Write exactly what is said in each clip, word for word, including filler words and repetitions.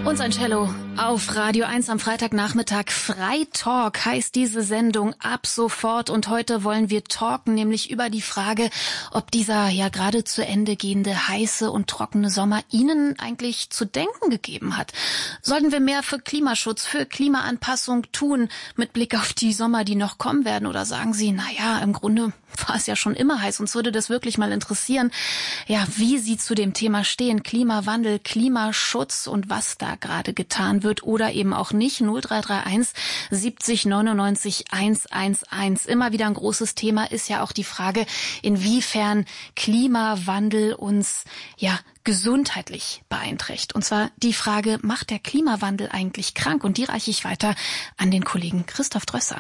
Und ein Cello auf Radio eins am Freitagnachmittag. Freitalk heißt diese Sendung ab sofort. Und heute wollen wir talken, nämlich über die Frage, ob dieser ja gerade zu Ende gehende heiße und trockene Sommer Ihnen eigentlich zu denken gegeben hat. Sollten wir mehr für Klimaschutz, für Klimaanpassung tun, mit Blick auf die Sommer, die noch kommen werden? Oder sagen Sie, na ja, im Grunde war es ja schon immer heiß. Uns würde das wirklich mal interessieren, ja, wie Sie zu dem Thema stehen. Klimawandel, Klimaschutz und was da gerade getan wird oder eben auch nicht. null drei drei eins siebzig neunundneunzig hundertelf. Immer wieder ein großes Thema ist ja auch die Frage, inwiefern Klimawandel uns ja gesundheitlich beeinträchtigt. Und zwar die Frage, macht der Klimawandel eigentlich krank? Und die reiche ich weiter an den Kollegen Christoph Drösser.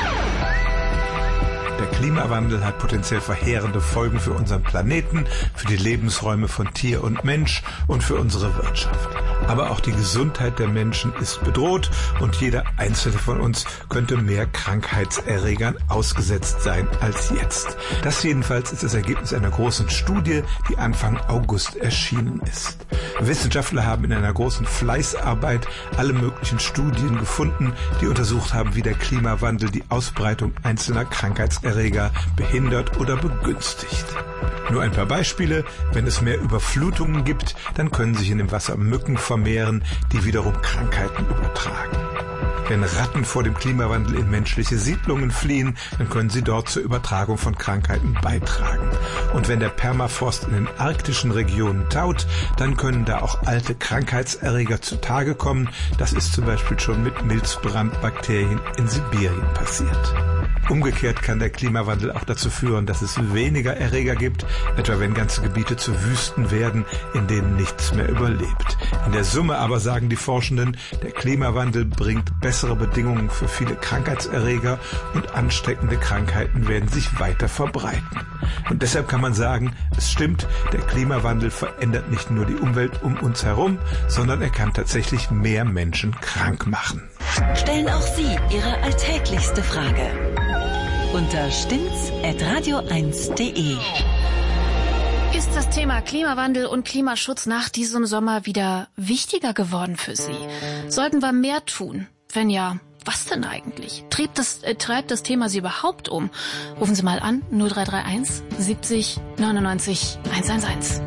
Der Klimawandel hat potenziell verheerende Folgen für unseren Planeten, für die Lebensräume von Tier und Mensch und für unsere Wirtschaft. Aber auch die Gesundheit der Menschen ist bedroht und jeder einzelne von uns könnte mehr Krankheitserregern ausgesetzt sein als jetzt. Das jedenfalls ist das Ergebnis einer großen Studie, die Anfang August erschienen ist. Wissenschaftler haben in einer großen Fleißarbeit alle möglichen Studien gefunden, die untersucht haben, wie der Klimawandel die Ausbreitung einzelner Krankheitserreger Erreger behindert oder begünstigt. Nur ein paar Beispiele. Wenn es mehr Überflutungen gibt, dann können sich in dem Wasser Mücken vermehren, die wiederum Krankheiten übertragen. Wenn Ratten vor dem Klimawandel in menschliche Siedlungen fliehen, dann können sie dort zur Übertragung von Krankheiten beitragen. Und wenn der Permafrost in den arktischen Regionen taut, dann können da auch alte Krankheitserreger zutage kommen. Das ist zum Beispiel schon mit Milzbrandbakterien in Sibirien passiert. Umgekehrt kann der Klimawandel auch dazu führen, dass es weniger Erreger gibt, etwa wenn ganze Gebiete zu Wüsten werden, in denen nichts mehr überlebt. In der Summe aber, sagen die Forschenden, der Klimawandel bringt bessere Bedingungen für viele Krankheitserreger und ansteckende Krankheiten werden sich weiter verbreiten. Und deshalb kann man sagen, es stimmt, der Klimawandel verändert nicht nur die Umwelt um uns herum, sondern er kann tatsächlich mehr Menschen krank machen. Stellen auch Sie Ihre alltäglichste Frage unter stimmt's at radio eins punkt de. Ist das Thema Klimawandel und Klimaschutz nach diesem Sommer wieder wichtiger geworden für Sie? Sollten wir mehr tun? Wenn ja, was denn eigentlich? Treibt das, äh, treibt das Thema Sie überhaupt um? Rufen Sie mal an null drei drei eins siebzig neunundneunzig hundertelf.